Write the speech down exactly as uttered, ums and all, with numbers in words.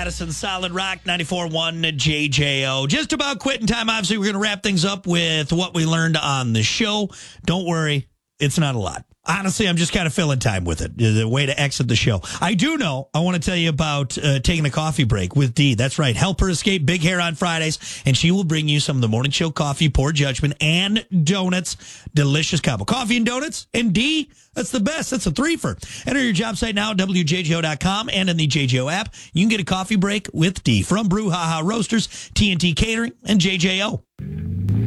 Madison, Solid Rock, ninety-four point one J J O. Just about quitting time. Obviously, we're going to wrap things up with what we learned on the show. Don't worry, it's not a lot. Honestly, I'm just kind of filling time with it. The way to exit the show. I do know, I want to tell you about uh, taking a coffee break with Dee. That's right. Help her escape big hair on Fridays, and she will bring you some of the morning show coffee, poor judgment, and donuts. Delicious combo. Coffee and donuts, and Dee, that's the best. That's a threefer. Enter your job site now at W J J O dot com and in the J J O app. You can get a coffee break with Dee from Brouhaha Roasters, T N T Catering, and J J O.